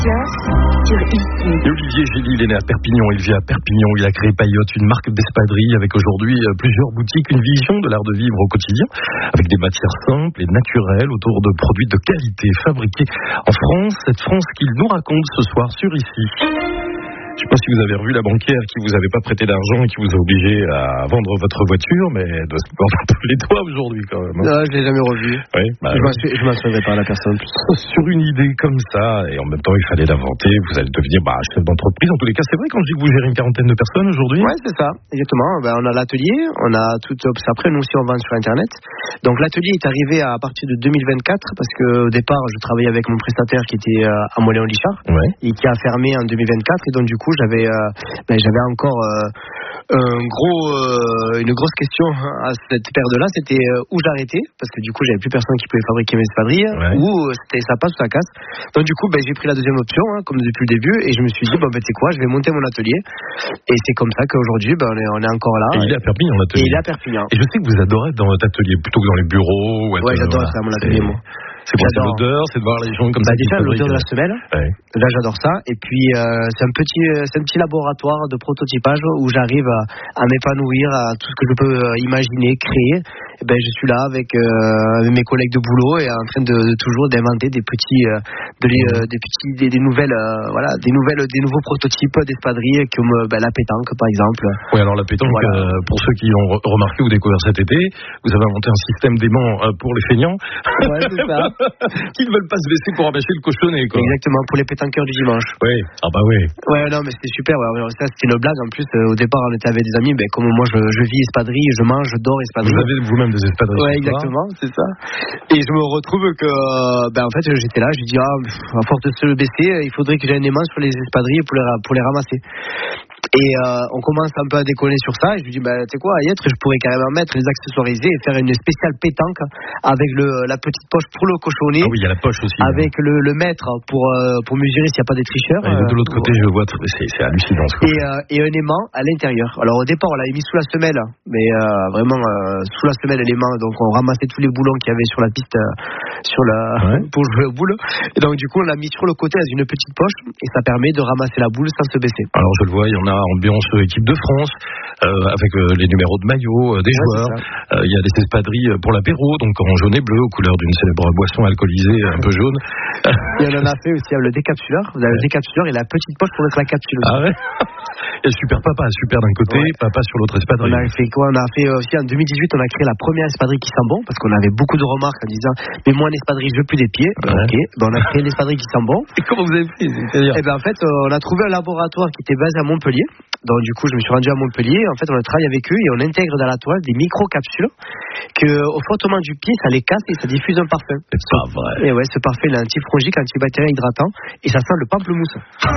Just sur ici. Olivier Gély, il est né à Perpignan, il vit à Perpignan, il a créé Paillote, une marque d'espadrilles avec aujourd'hui plusieurs boutiques, une vision de l'art de vivre au quotidien, avec des matières simples et naturelles autour de produits de qualité fabriqués en France. Cette France qu'il nous raconte ce soir sur ici. Je ne sais pas si vous avez revu la banquière qui vous avait pas prêté d'argent et qui vous a obligé à vendre votre voiture, mais elle doit se mordre un peu les doigts aujourd'hui quand même. Non, je l'ai jamais revu. Oui, Je m'en souviendrai pas la personne. Sur une idée comme ça, et en même temps il fallait l'inventer, vous allez devenir chef d'entreprise. En tous les cas, c'est vrai quand je dis que vous gérez une quarantaine de personnes aujourd'hui. Ouais, c'est ça, exactement. On a l'atelier, on a tout. Après, nous aussi, on vend sur Internet. Donc l'atelier est arrivé à partir de 2024 parce que au départ, je travaillais avec mon prestataire qui était à Moléon-Lichard et qui a fermé en 2024. Et donc du coup, j'avais encore une grosse question à cette période-là, c'était où j'arrêtais, parce que du coup j'avais plus personne qui pouvait fabriquer mes espadrilles, ou c'était ça passe ou ça casse. Donc du coup j'ai pris la deuxième option, comme depuis le début, et je me suis dit c'est quoi, je vais monter mon atelier, et c'est comme ça qu'aujourd'hui on est encore là. Et il est à Perpignan l'atelier. Et il est à Perpignan. Et je sais que vous adorez être dans votre atelier plutôt que dans les bureaux. Ouais, j'adore faire mon atelier moi. C'est quoi, c'est l'odeur, c'est de voir les gens comme ça. Déjà l'odeur de la semelle. Là j'adore ça. Et puis c'est un petit laboratoire de prototypage où j'arrive à m'épanouir, à tout ce que je peux imaginer, créer. Et je suis là avec mes collègues de boulot et en train de toujours d'inventer des nouveaux prototypes d'espadrilles comme la pétanque par exemple. Oui, alors la pétanque, pour ceux qui ont remarqué ou découvert cet été, vous avez inventé un système d'aimant pour les feignants. Ouais, c'est ça. Qui ne veulent pas se baisser pour rabâcher le cochonnet, quoi. Exactement, pour les pétanqueurs du dimanche. Oui, oui. Ouais, non, mais c'était super. Ouais. Ça, c'était une blague. En plus, au départ, on était avec des amis. Comme moi, je vis espadrille, je mange, je dors espadrille. Vous avez vous-même des espadrilles. Ouais, exactement, c'est ça. Et je me retrouve que, en fait, j'étais là, je dis, à force de se baisser, il faudrait que j'aie un aimant sur les espadrilles pour les ramasser. Et on commence un peu à déconner sur ça. Et je lui dis, tu sais quoi, Ayêtre, je pourrais carrément mettre les accessoiriser et faire une spéciale pétanque avec la petite poche pour le cochonnet. Ah oui, il y a la poche aussi. Avec le mètre pour mesurer s'il n'y a pas des tricheurs. Et de l'autre côté, je vois, c'est hallucinant. Et un aimant à l'intérieur. Alors au départ, on l'avait mis sous la semelle, mais vraiment sous la semelle l'aimant. Donc on ramassait tous les boulons qu'il y avait sur la piste pour jouer aux boules. Et donc du coup, on l'a mis sur le côté dans une petite poche et ça permet de ramasser la boule sans se baisser. Alors je le vois, il y en a ambiance équipe de France avec les numéros de maillot des joueurs. Il y a des espadrilles pour l'apéro, donc en jaune et bleu aux couleurs d'une célèbre boisson alcoolisée un peu jaune. Et on en a fait aussi le décapsuleur. Vous avez le décapsuleur et la petite poche pour mettre la capsule. Ah ouais. Et super papa, super d'un côté, papa sur l'autre espadrille. On a fait quoi? On a fait aussi en 2018, on a créé la première espadrille qui sent bon, parce qu'on avait beaucoup de remarques en disant mais moi en espadrille je veux plus des pieds. Ok, on a créé l'espadrille qui sent bon. Et comment vous avez fait? En fait, on a trouvé un laboratoire qui était basé à Montpellier. Donc du coup, je me suis rendu à Montpellier. En fait, on a travaillé avec eux et on intègre dans la toile des micro-capsules que, au frottement du pied, ça les casse et ça diffuse un parfum. C'est pas vrai. Et ouais, ce parfum, il est antifongique, antibactérien, hydratant et ça sent le pamplemousse.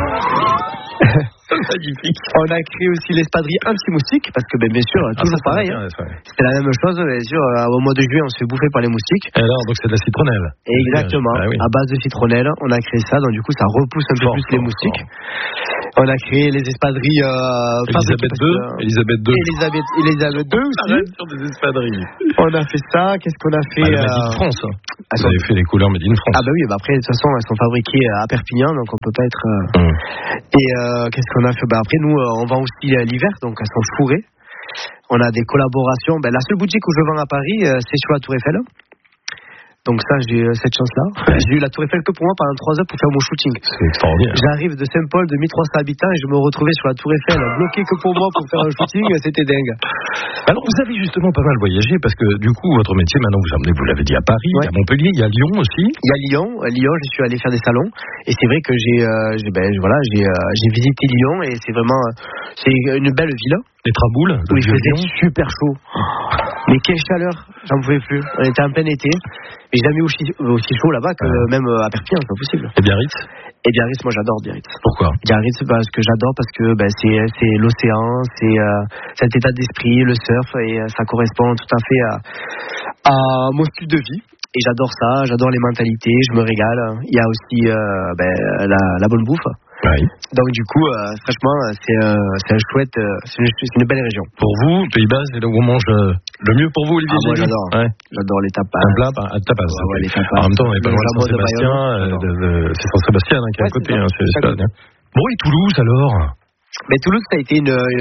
Magnifique. On a créé aussi l'espadrille anti-moustique parce que bien sûr, toujours pareil. C'était la même chose, bien sûr. Au mois de juillet, on se fait bouffer par les moustiques. Et alors, donc c'est de la citronnelle. Exactement. À base de citronnelle, on a créé ça. Donc du coup, ça repousse un peu plus les moustiques. On a créé les espadrilles Elisabeth II. Elisabeth II aussi. Sur des espadrilles. On a fait ça. Qu'est-ce qu'on a fait? Made in France. Vous avez fait les couleurs Made in France. Ah bah oui, après de toute façon elles sont fabriquées à Perpignan, donc on peut pas être. Et qu'est-ce qu'on a fait? Après nous on vend aussi l'hiver, donc elles sont fourrées. On a des collaborations. La seule boutique où je vends à Paris, c'est sur la Tour Eiffel. Donc ça, j'ai cette chance-là. J'ai eu la Tour Eiffel que pour moi pendant 3 heures pour faire mon shooting. C'est extraordinaire. J'arrive de Saint-Paul de 1300 habitants et je me retrouvais sur la Tour Eiffel bloqué que pour moi pour faire un shooting. C'était dingue. Alors vous avez justement pas mal voyagé parce que du coup votre métier maintenant vous l'avez dit à Paris, à Montpellier, il y a Lyon aussi. Il y a Lyon. À Lyon, je suis allé faire des salons et c'est vrai que j'ai visité Lyon et c'est une belle ville. Les Traboules. Oui, il faisait super chaud. Mais quelle chaleur, j'en pouvais plus. On était en plein été. Mais j'ai jamais aussi chaud là-bas que même à Perpignan, c'est pas possible. Et Biarritz? Et Biarritz, moi j'adore Biarritz. Pourquoi? Biarritz, parce que j'adore parce que c'est l'océan, c'est cet état d'esprit, le surf, et ça correspond tout à fait à mon style de vie. Et j'adore ça, j'adore les mentalités, je me régale. Il y a aussi la bonne bouffe. Oui. Donc du coup, franchement, c'est un chouette, c'est une belle région. Pour vous, Pays-Bas, c'est là où on mange le mieux pour vous, Olivier Moi Gély. j'adore. Ouais. J'adore les tapas. Un plat, tapas. Ouais, les tapas. En même temps, on n'est pas Le loin de jambon de Saint-Sébastien. Bayonne, C'est Saint-Sébastien qui est à côté. C'est ça. ça. Bon, et Toulouse alors? Mais Toulouse, ça a été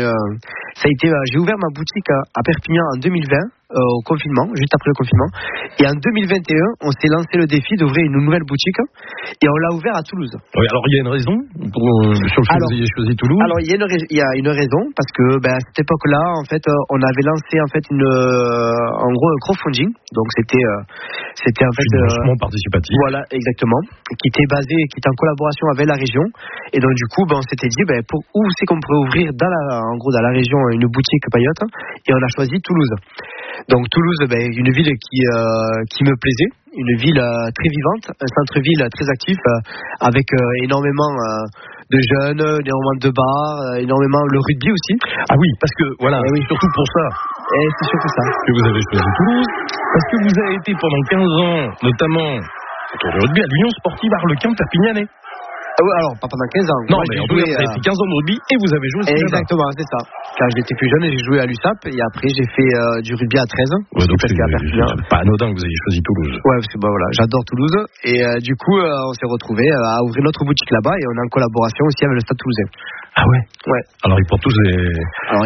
j'ai ouvert ma boutique à Perpignan en 2020, au confinement, juste après le confinement. Et en 2021, on s'est lancé le défi d'ouvrir une nouvelle boutique et on l'a ouvert à Toulouse. Oui, alors il y a une raison sur le fait que vous ayez choisi Toulouse? Alors il y a une raison parce que à cette époque-là, en fait, on avait lancé en fait en gros un crowdfunding. Donc c'était en fait financement participatif. Voilà, exactement, qui était en collaboration avec la région. Et donc du coup, on s'était dit où c'est qu'on pourrait ouvrir dans la région une boutique paillote, et on a choisi Toulouse. Donc Toulouse, une ville qui me plaisait, une ville très vivante, un centre-ville très actif, avec énormément de jeunes, énormément de bars, énormément le rugby aussi. Ah oui, parce que voilà, surtout pour ça. Et c'est surtout ça que vous avez choisi Toulouse, parce que vous avez été pendant 15 ans, notamment autour du rugby à l'Union Sportive Arlequin Perpignanais. Alors, pas pendant 15 ans. Non, mais en tout cas, vous avez fait 15 ans de rugby et vous avez joué aussi. Exactement, c'est ça. Quand j'étais plus jeune, j'ai joué à l'USAP et après j'ai fait du rugby à 13 ans. Ouais, donc c'est pas anodin que vous ayez choisi Toulouse. Ouais, parce que voilà, j'adore Toulouse. Et du coup, on s'est retrouvés à ouvrir notre boutique là-bas et on est en collaboration aussi avec le Stade Toulousain. Ah ouais? Ouais. Alors ils portent tous les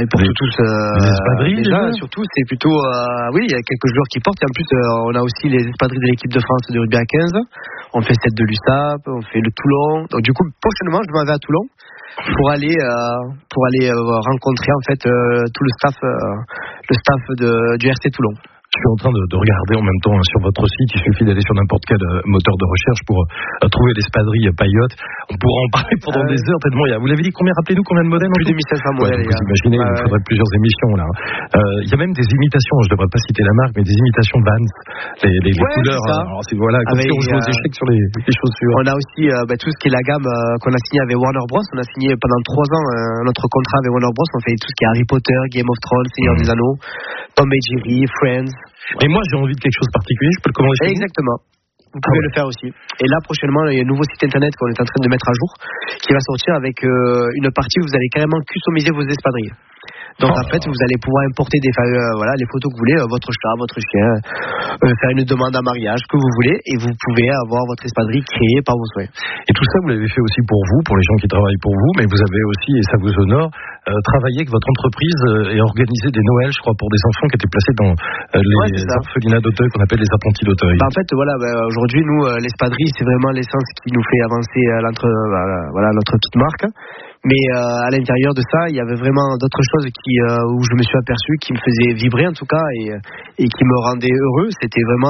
espadrilles déjà, surtout, c'est plutôt oui, il y a quelques joueurs qui portent et en plus on a aussi les espadrilles de l'équipe de France de rugby à 15. On fait celle de l'USAP, on fait le Toulon. Donc du coup, prochainement, je m'en vais à Toulon pour aller rencontrer en fait tout le staff du RC Toulon. Je suis en train de regarder en même temps sur votre site. Il suffit d'aller sur n'importe quel moteur de recherche pour trouver l'espadrille paillote. On pourra en parler pendant des heures tellement. Vous l'avez dit, rappelez-nous combien de modèles? Plus de 1500 modèles. Vous imaginez, il faudrait plusieurs émissions là. Il y a même des imitations, je ne devrais pas citer la marque, mais des imitations de Vans, les couleurs. Alors, voilà, comme si on joue aux échecs sur les chaussures. On a aussi tout ce qui est la gamme qu'on a signé avec Warner Bros. On a signé pendant 3 ans notre contrat avec Warner Bros. On fait tout ce qui est Harry Potter, Game of Thrones, Seigneur des Anneaux, Tom et Jerry, Friends. Mais moi, j'ai envie de quelque chose de particulier, je peux le commander chez vous? Exactement. Vous pouvez le faire aussi. Et là, prochainement, il y a un nouveau site internet qu'on est en train de mettre à jour qui va sortir avec une partie où vous allez carrément customiser vos espadrilles. Donc en fait, vous allez pouvoir importer les photos que vous voulez, votre chat, votre chien, faire une demande en mariage, que vous voulez, et vous pouvez avoir votre espadrille créée par vos souhaits. Et tout ça, vous l'avez fait aussi pour vous, pour les gens qui travaillent pour vous, mais vous avez aussi, et ça vous honore, travaillé avec votre entreprise et organisé des Noëls, je crois, pour des enfants qui étaient placés dans les orphelinats d'Auteuil, qu'on appelle les apprentis d'Auteuil. En fait, aujourd'hui, nous, l'espadrille, c'est vraiment l'essence qui nous fait avancer notre petite marque. Mais à l'intérieur de ça, il y avait vraiment d'autres choses où je me suis aperçu, qui me faisaient vibrer en tout cas, et qui me rendaient heureux. C'était vraiment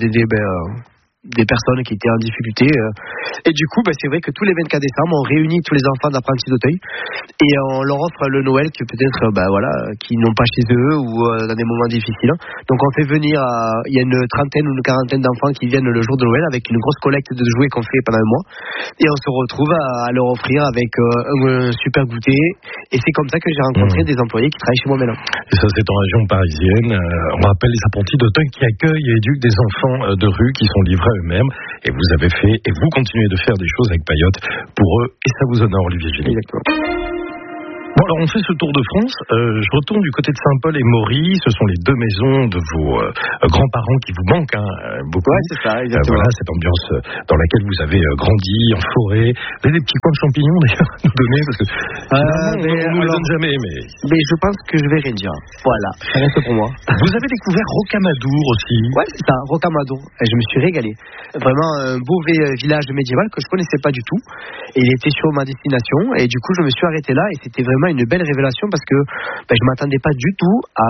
des personnes qui étaient en difficulté. Et du coup, c'est vrai que tous les 24 décembre, on réunit tous les enfants d'apprentis d'Auteuil et on leur offre le Noël que peut-être, qui n'ont pas chez eux ou dans des moments difficiles. Donc on fait venir, il y a une trentaine ou une quarantaine d'enfants qui viennent le jour de Noël avec une grosse collecte de jouets qu'on fait pendant un mois. Et on se retrouve à leur offrir avec un super goûter. Et c'est comme ça que j'ai rencontré des employés qui travaillent chez moi maintenant. Et ça, c'est en région parisienne. On rappelle les apprentis d'Auteuil qui accueillent et éduquent des enfants de rue qui sont livrés eux-mêmes, et vous avez fait et vous continuez de faire des choses avec Paillote pour eux, et ça vous honore, Olivier Gély. Exactement. Bon, alors on fait ce tour de France. Je retourne du côté de Saint-Paul et Maury. Ce sont les deux maisons de vos grands-parents qui vous manquent beaucoup. Ouais, c'est ça, exactement. Voilà, cette ambiance dans laquelle vous avez grandi, en forêt. Vous avez des petits coins de champignons d'ailleurs à nous donner, parce que on nous les donne jamais. Mais je pense que je vais rien dire. Voilà, ça reste pour moi. Vous avez découvert Rocamadour aussi. Ouais, c'est ça, Rocamadour. Je me suis régalé. Vraiment un beau village médiéval que je connaissais pas du tout. Et il était sur ma destination. Et du coup, je me suis arrêté là et c'était vraiment une belle révélation parce que je m'attendais pas du tout à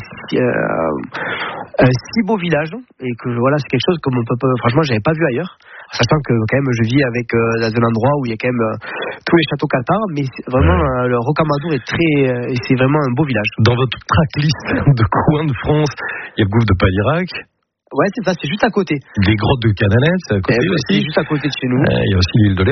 un si beau village et que c'est quelque chose que franchement j'avais pas vu ailleurs, sachant que quand même je vis dans un endroit où il y a quand même tous les châteaux cathares, mais vraiment le Rocamadour est c'est vraiment un beau village. Dans votre tracklist de coins de France, il y a le gouffre de Palirac. Ouais, c'est ça, c'est juste à côté. Les grottes de Cananette, c'est à côté aussi. C'est juste à côté de chez nous. Il y a aussi l'île de Léron.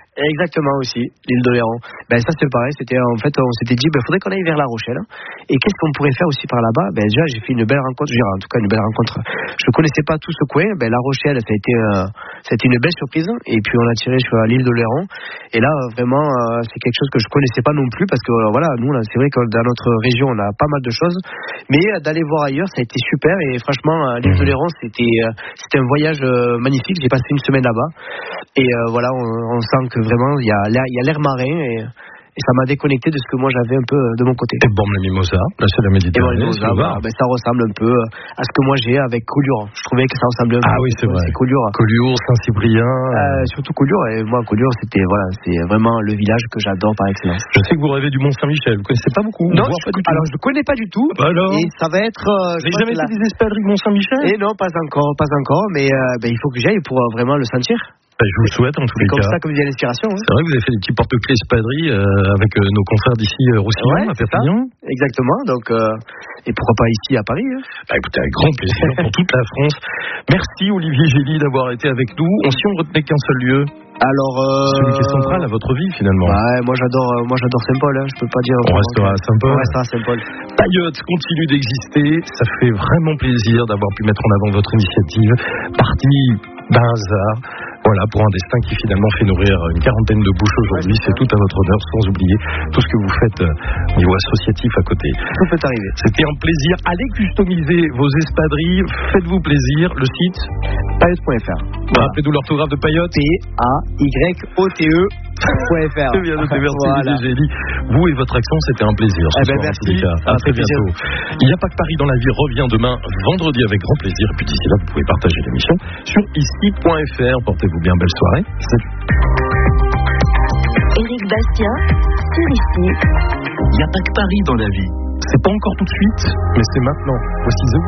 Exactement aussi, l'île d'Oléron. Ça c'est pareil, en fait on s'était dit faudrait qu'on aille vers La Rochelle. Et qu'est-ce qu'on pourrait faire aussi par là-bas? Déjà j'ai fait une belle rencontre, en tout cas une belle rencontre. Je connaissais pas tout ce coin. La Rochelle ça a été une belle surprise. Et puis on a tiré sur l'île d'Oléron. Et là vraiment c'est quelque chose que je connaissais pas non plus parce que voilà, nous là, c'est vrai que dans notre région on a pas mal de choses. Mais d'aller voir ailleurs ça a été super. Et franchement l'île d'Oléron c'était un voyage magnifique. J'ai passé une semaine là-bas. Et voilà, on sent que vraiment il y a l'air marin et ça m'a déconnecté de ce que moi j'avais un peu de mon côté. Et Bormes les Mimosas, là c'est la Méditerranée. Ça ressemble un peu à ce que moi j'ai avec Collioure. Je trouvais que ça ressemblait un peu. Ah oui, c'est vrai. Collioure, Saint-Cyprien. Surtout Collioure. Et moi Collioure c'est vraiment le village que j'adore par excellence. Je sais que vous rêvez du Mont-Saint-Michel. Vous connaissez pas beaucoup? Non, alors je connais pas du tout. Alors, et ça va être. Vous n'avez jamais fait des espadrilles Mont-Saint-Michel? Et non, pas encore. Mais il faut que j'aille pour vraiment le sentir. Je vous le souhaite en tous les cas. C'est comme ça que me vient l'inspiration. C'est vrai que vous avez fait des petits porte-clés espadrilles avec nos confrères d'ici Roussillon, à Perpignan. Exactement. Donc, et pourquoi pas ici à Paris Écoutez, avec grand plaisir pour toute la France. Merci Olivier Gély d'avoir été avec nous. Si on retenait qu'un seul lieu. Alors, celui qui est central à votre vie finalement. Moi j'adore Saint-Paul. Je peux pas dire. On restera à Saint-Paul. On restera à Saint-Paul. Payotte continue d'exister. Ça fait vraiment plaisir d'avoir pu mettre en avant votre initiative. Partie d'un hasard. Voilà, pour un destin qui finalement fait nourrir une quarantaine de bouches aujourd'hui. C'est tout à votre honneur, sans oublier tout ce que vous faites au niveau associatif à côté. Tout peut arriver. C'était un plaisir. Allez customiser vos espadrilles. Faites-vous plaisir. Le site payotte.fr. Rappelez-nous l'orthographe de Payotte. PAYOTE.fr. C'est bien noté, merci Olivier Gély. Vous et votre accent, c'était un plaisir. Merci. À très bientôt. Il n'y a pas que Paris dans la vie revient demain, vendredi, avec grand plaisir. Et puis d'ici là, vous pouvez partager l'émission sur ici.fr. Portez-vous bien, belle soirée. Salut. Éric Bastien, sur Ici. Il n'y a pas que Paris dans la vie. C'est pas encore tout de suite, mais c'est maintenant. Voici The